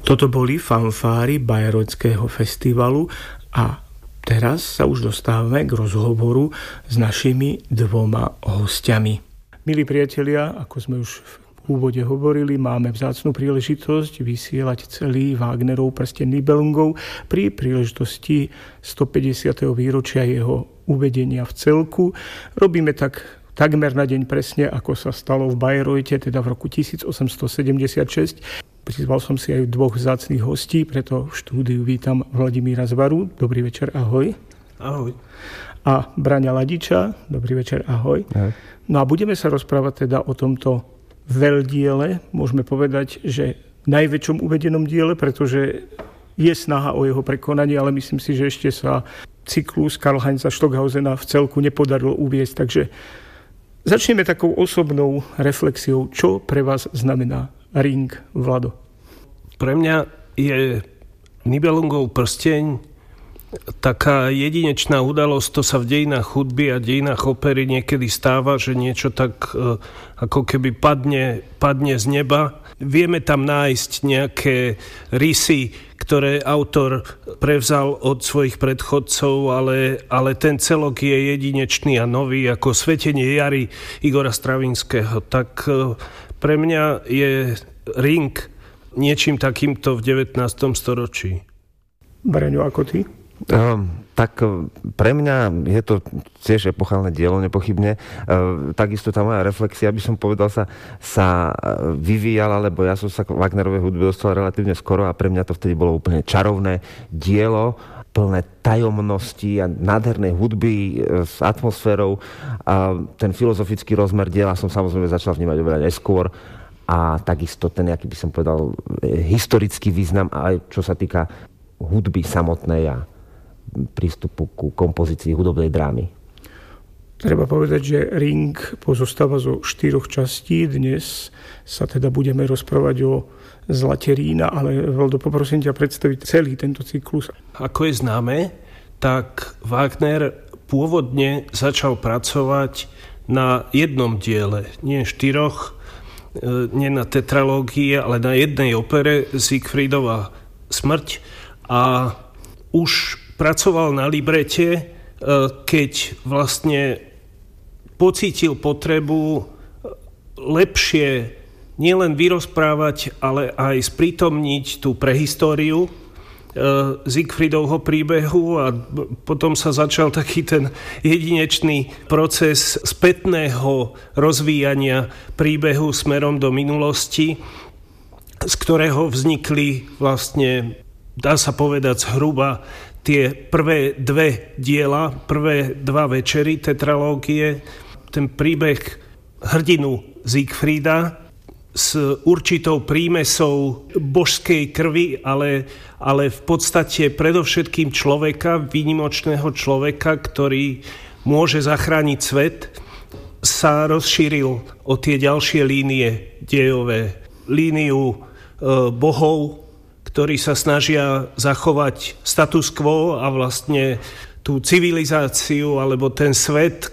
Toto boli fanfáry Bayreuthského festivalu a teraz sa už dostávame k rozhovoru s našimi dvoma hostiami. Milí priatelia, ako sme už v úvode hovorili, máme vzácnu príležitosť vysielať celý Wagnerov Prsteň Nibelungov pri príležitosti 150. výročia jeho uvedenia v celku. Robíme tak takmer na deň presne, ako sa stalo v Bayreuthe, teda v roku 1876. Prizval som si aj dvoch vzácnych hostí, preto v štúdiu vítam Vladimíra Zvaru. Dobrý večer, ahoj. Ahoj. A Braňa Ladiča. Dobrý večer, ahoj. Ahoj. No a budeme sa rozprávať teda o tomto veľdiele. Môžeme povedať, že najväčšom uvedenom diele, pretože je snaha o jeho prekonanie, ale myslím si, že ešte sa cyklus Karlheinza Stockhausena v celku nepodarilo uviesť. Takže začneme takou osobnou reflexiou. Čo pre vás znamená Ring, Vlado? Pre mňa je Nibelungov prsteň taká jedinečná udalosť. To sa v dejinách hudby a dejinách opery niekedy stáva, že niečo tak ako keby padne z neba. Vieme tam nájsť nejaké rysy, ktoré autor prevzal od svojich predchodcov, ale ten celok je jedinečný a nový, ako Svetenie jary Igora Stravinského. Tak pre mňa je Ring niečím takýmto v 19. storočí. Braňo, ako ty? Tak pre mňa je to tiež epochálne dielo, nepochybne. Takisto tá moja reflexia, by som povedal, sa vyvíjala, lebo ja som sa k Wagnerovej hudbe dostal relatívne skoro a pre mňa to vtedy bolo úplne čarovné dielo, plné tajomnosti a nádhernej hudby s atmosférou. A ten filozofický rozmer diela som samozrejme začal vnímať oveľa neskôr a takisto ten, aký by som povedal, historický význam aj čo sa týka hudby samotnej a prístupu ku kompozícii hudobnej drámy. Treba povedať, že Ring pozostáva zo 4 častí. Dnes sa teda budeme rozprávať o Zlate Rína, ale Valdo, poprosím ťa predstaviť celý tento cyklus. Ako je známe, tak Wagner pôvodne začal pracovať na jednom diele, nie 4, nie na tetralógii, ale na jednej opere Siegfriedova smrť a už pracoval na librete, keď vlastne pocítil potrebu lepšie nielen vyrozprávať, ale aj sprítomniť tú prehistóriu Siegfriedovho príbehu a potom sa začal taký ten jedinečný proces spätného rozvíjania príbehu smerom do minulosti, z ktorého vznikli vlastne, dá sa povedať zhruba, tie prvé 2 diela, prvé 2 večery tetralógie, ten príbeh hrdinu Siegfrieda s určitou prímesou božskej krvi, ale v podstate predovšetkým človeka, výnimočného človeka, ktorý môže zachrániť svet, sa rozšíril o tie ďalšie línie dejové. Líniu bohov, ktorí sa snažia zachovať status quo a vlastne tú civilizáciu alebo ten svet,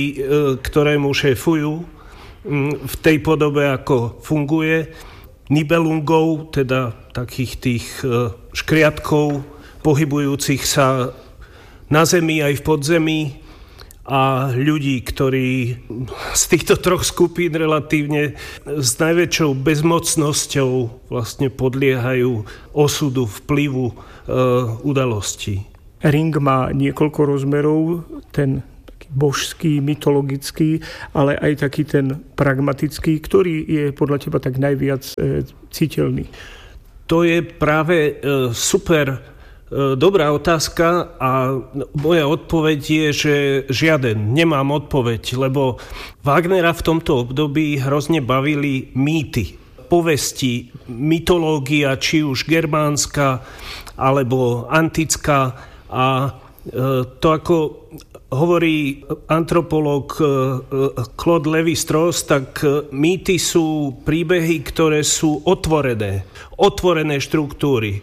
ktorému šéfujú v tej podobe, ako funguje. Nibelungov, teda takých tých škriatkov pohybujúcich sa na zemi aj v podzemí a ľudí, ktorí z týchto 3 skupín relatívne s najväčšou bezmocnosťou vlastne podliehajú osudu, vplyvu udalostí. Ring má niekoľko rozmerov, ten taký božský, mytologický, ale aj taký ten pragmatický, ktorý je podľa teba tak najviac citeľný. To je práve super dobrá otázka a moja odpoveď je, že žiaden. Nemám odpoveď, lebo Wagnera v tomto období hrozne bavili mýty, povesti, mytológia, či už germánska alebo antická. A to, ako hovorí antropológ Claude Lévi-Strauss, tak mýty sú príbehy, ktoré sú otvorené štruktúry.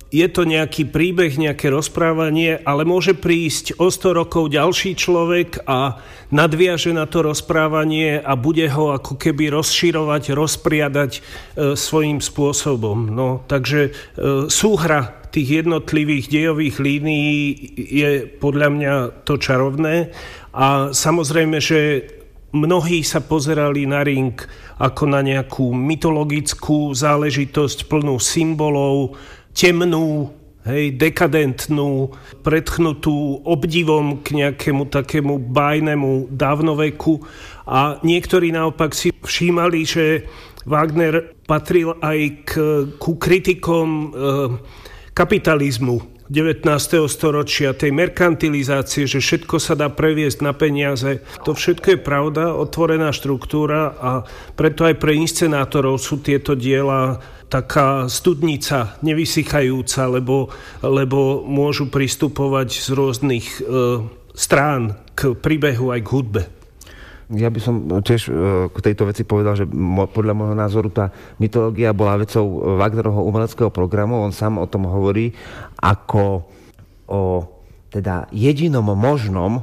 je to nejaký príbeh, nejaké rozprávanie, ale môže prísť o 100 rokov ďalší človek a nadviaže na to rozprávanie a bude ho ako keby rozširovať, rozpriadať svojím spôsobom. No, takže súhra tých jednotlivých dejových línií je podľa mňa to čarovné a samozrejme, že mnohí sa pozerali na ring ako na nejakú mytologickú záležitosť plnú symbolov, temnú, dekadentnú, predchnutú obdivom k nejakému takému bájnemu dávnoveku. A niektorí naopak si všímali, že Wagner patril aj ku kritikom kapitalizmu 19. storočia, tej merkantilizácie, že všetko sa dá previesť na peniaze. To všetko je pravda, otvorená štruktúra a preto aj pre inscenátorov sú tieto diela taká studnica, nevysychajúca, lebo môžu pristupovať z rôznych strán k príbehu aj k hudbe. Ja by som tiež k tejto veci povedal, že podľa môjho názoru tá mytológia bola vecou Wagnerovho umeleckého programu. On sám o tom hovorí ako o teda jedinom možnom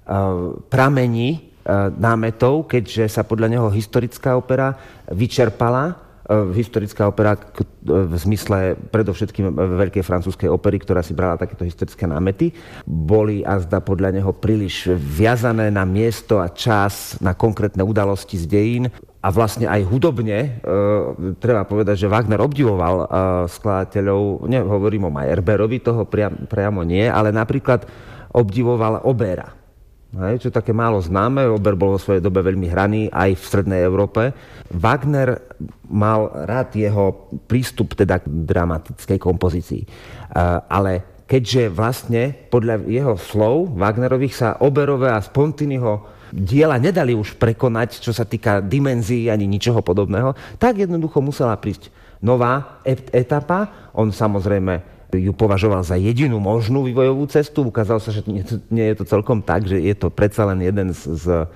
pramení námetov, keďže sa podľa neho historická opera vyčerpala. Historická opera v zmysle predovšetkým veľkej francúzskej opery, ktorá si brala takéto historické námety, boli azda podľa neho príliš viazané na miesto a čas, na konkrétne udalosti z dejín. A vlastne aj hudobne, treba povedať, že Wagner obdivoval skladateľov, nehovorím o Meyerbeerovi, toho priamo nie, ale napríklad obdivoval Obera. Čo také málo známe, Ober bol vo svojej dobe veľmi hraný aj v strednej Európe. Wagner mal rád jeho prístup teda k dramatickej kompozícii. Ale keďže vlastne podľa jeho slov Wagnerových sa Oberové a Spontiniho diela nedali už prekonať, čo sa týka dimenzií ani ničoho podobného, tak jednoducho musela prísť nová etapa. On samozrejme ju považoval za jedinú možnú vývojovú cestu. Ukázalo sa, že nie je to celkom tak, že je to predsa len jeden z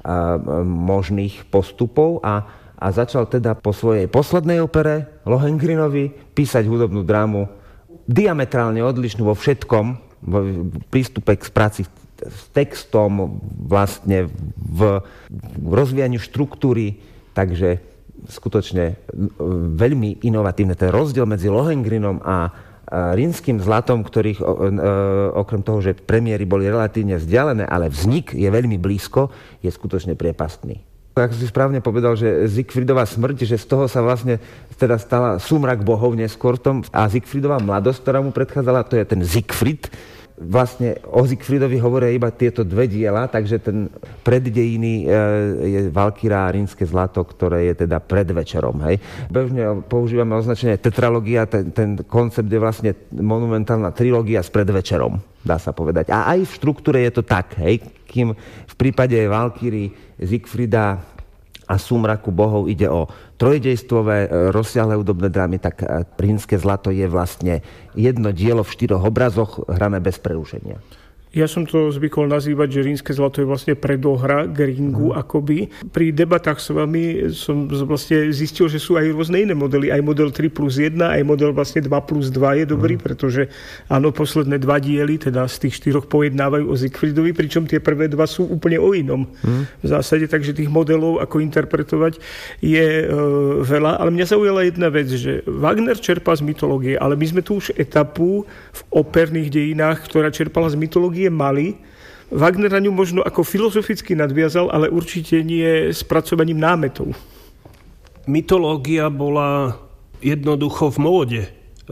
možných postupov a začal teda po svojej poslednej opere Lohengrinovi písať hudobnú drámu diametrálne odlišnú vo všetkom, v prístupe k práci s textom, vlastne v rozvíjaniu štruktúry, takže skutočne veľmi inovatívne. Ten rozdiel medzi Lohengrinom a Rínskym zlatom, ktorých okrem toho, že premiéry boli relatívne vzdialené, ale vznik je veľmi blízko, je skutočne priepastný. Ako si správne povedal, že Siegfriedova smrť, že z toho sa vlastne teda stala súmrak bohov neskôr a Siegfriedova mladosť, ktorá mu predchádzala, to je ten Siegfried. Vlastne o Siegfriedovi hovoria iba tieto dve diela, takže ten preddejiny je Valkyra a Rínske zlato, ktoré je teda pred večerom. Hej. Bežne používame označenie tetralógia, ten koncept je vlastne monumentálna trilógia s predvečerom, dá sa povedať. A aj v štruktúre je to tak, hej, kým v prípade Valkyry, Siegfrieda a súmraku bohov ide o trojdejstvové rozsiahle hudobné drámy, tak Rínske zlato je vlastne jedno dielo v 4 obrazoch hrané bez prerušenia. Ja som to zvykol nazývať, že Rínske zlato je vlastne predohra k ringu akoby. Pri debatách s vami som vlastne zistil, že sú aj rôzne iné modely. Aj model 3+1, aj model vlastne 2+2 je dobrý, pretože áno, posledné 2 diely, teda z tých 4 pojednávajú o Siegfriedovi, pričom tie prvé 2 sú úplne o inom. V zásade, takže tých modelov, ako interpretovať, je veľa. Ale mňa zaujala jedna vec, že Wagner čerpá z mytológie, ale my sme tu už etapu v operných dejinách, ktorá čerpala z mytológie mali. Wagner na ňu možno ako filozoficky nadviazal, ale určite nie spracovaním námetov. Mytológia bola jednoducho v móde.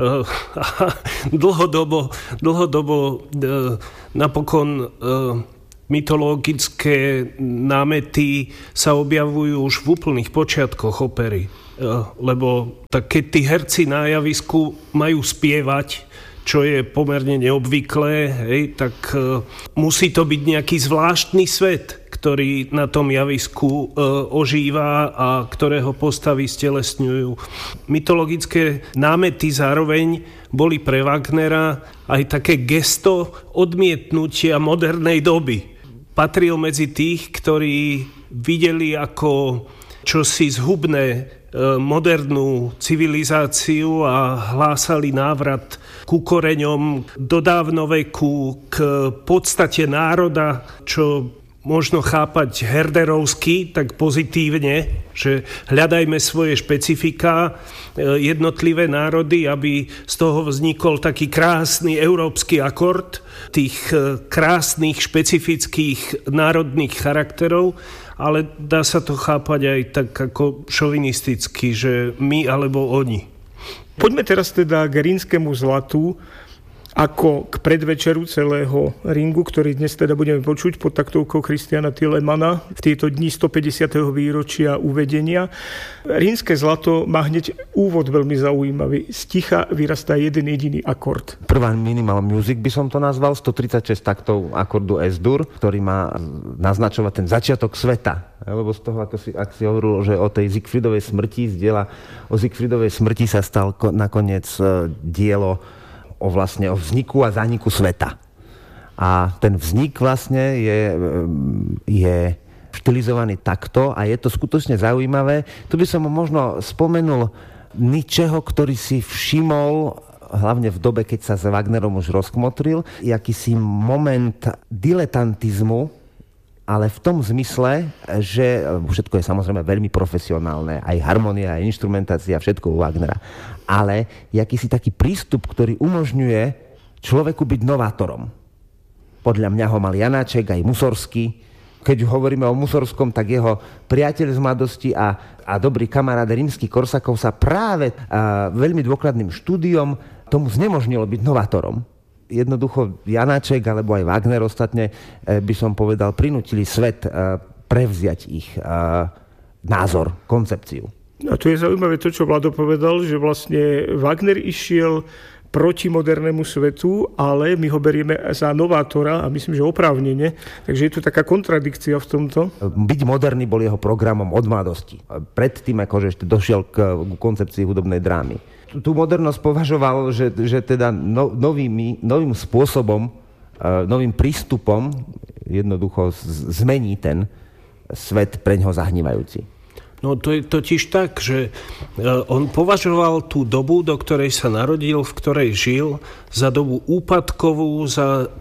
Dlhodobo napokon mytologické námety sa objavujú už v úplných počiatkoch opery. Lebo tak keď tí herci na javisku majú spievať, čo je pomerne neobvyklé, tak musí to byť nejaký zvláštny svet, ktorý na tom javisku ožíva a ktorého postavy stelesňujú. Mytologické námety zároveň boli pre Wagnera aj také gesto odmietnutia modernej doby. Patril medzi tých, ktorí videli ako čosi zhubné modernú civilizáciu a hlásali návrat ku koreňom do dávnoveku, k podstate národa, čo možno chápať herderovsky, tak pozitívne, že hľadajme svoje špecifika, jednotlivé národy, aby z toho vznikol taký krásny európsky akord tých krásnych, špecifických národných charakterov, ale dá sa to chápať aj tak ako šovinisticky, že my alebo oni. Poďme teraz teda k rínskemu zlatu, ako k predvečeru celého ringu, ktorý dnes teda budeme počuť pod taktovkou Christiana Tillemana v tieto dni 150. výročia uvedenia. Rínske zlato má hneď úvod veľmi zaujímavý. Z ticha vyrastá jeden jediný akord. Prvá minimal music by som to nazval, 136 taktov akordu S-dur, ktorý má naznačovať ten začiatok sveta. Lebo z toho, ak si hovoril, že o tej Siegfriedovej smrti, z diela o Siegfriedovej smrti sa stal nakoniec dielo o vzniku a zániku sveta. A ten vznik vlastne je štilizovaný takto a je to skutočne zaujímavé. Tu by som možno spomenul Nietzscheho, ktorý si všimol, hlavne v dobe, keď sa s Wagnerom už rozkmotril, akýsi moment diletantizmu, ale v tom zmysle, že všetko je samozrejme veľmi profesionálne, aj harmonia, aj inštrumentácia, všetko u Wagnera. Ale akýsi taký prístup, ktorý umožňuje človeku byť novátorom. Podľa mňa ho mal Janáček, aj Mussorgsky. Keď hovoríme o Mussorskom, tak jeho priateľ z mladosti a dobrý kamarát Rímsky-Korsakov sa práve veľmi dôkladným štúdiom tomu znemožnilo byť novátorom. Jednoducho Janáček alebo aj Wagner ostatne, by som povedal, prinútili svet prevziať ich názor, koncepciu. A tu je zaujímavé to, čo Vlado povedal, že vlastne Wagner išiel proti modernému svetu, ale my ho berieme za novátora a myslím, že oprávnene. Takže je tu taká kontradikcia v tomto. Byť moderný bol jeho programom od mladosti. Predtým, akože ešte došiel k koncepcii hudobnej drámy. Tú modernosť považoval, že teda novým spôsobom, novým prístupom jednoducho zmení ten svet preňho zahnívajúci. No to je totiž tak, že on považoval tú dobu, do ktorej sa narodil, v ktorej žil, za dobu úpadkovú, za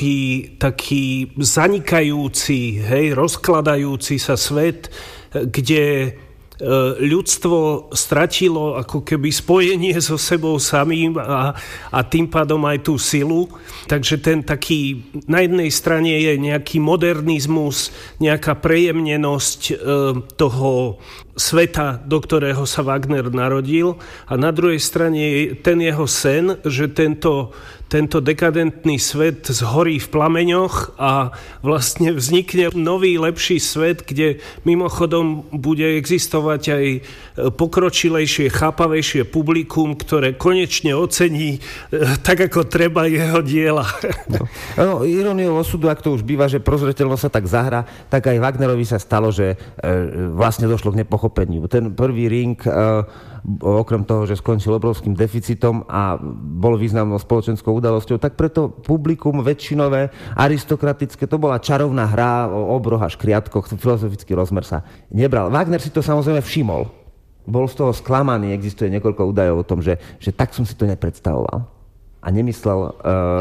taký zanikajúci, rozkladajúci sa svet, kde ľudstvo stratilo ako keby spojenie so sebou samým a tým pádom aj tú silu. Takže ten taký, na jednej strane je nejaký modernizmus, nejaká prejemnenosť toho sveta, do ktorého sa Wagner narodil, a na druhej strane je ten jeho sen, že tento dekadentný svet zhorí v plameňoch a vlastne vznikne nový, lepší svet, kde mimochodom bude existovať aj pokročilejšie, chápavejšie publikum, ktoré konečne ocení tak, ako treba jeho diela. No, iróniou osudu, ak to už býva, že prozreteľnosť sa tak zahra, tak aj Wagnerovi sa stalo, že vlastne došlo k nepochopeniu. Ten prvý ring, okrem toho, že skončil obrovským deficitom a bol významnou spoločenskou udalosťou, tak preto publikum väčšinové, aristokratické, to bola čarovná hra o obroch a škriatkoch, filozofický rozmer sa nebral. Wagner si to samozrejme všimol. Bol z toho sklamaný, existuje niekoľko údajov o tom, že tak som si to nepredstavoval. A nemyslel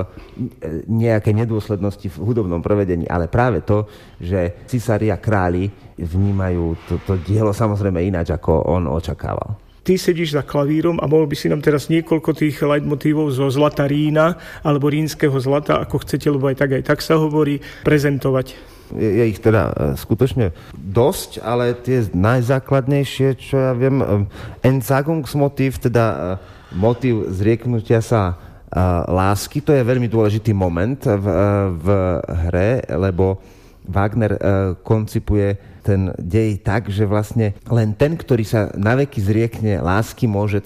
nejaké nedôslednosti v hudobnom prevedení, ale práve to, že cisári a králi vnímajú to dielo samozrejme ináč, ako on očakával. Ty sedíš za klavírom a mohol by si nám teraz niekoľko tých leitmotívov zo Zlata Rína alebo rínskeho zlata, ako chcete, lebo aj tak sa hovorí, prezentovať. Je ich teda skutočne dosť, ale tie najzákladnejšie, čo ja viem, Entsagungsmotív, teda motív zrieknutia sa lásky, to je veľmi dôležitý moment v hre, lebo Wagner koncipuje ten dej tak, že vlastne len ten, ktorý sa naveky zriekne lásky, môže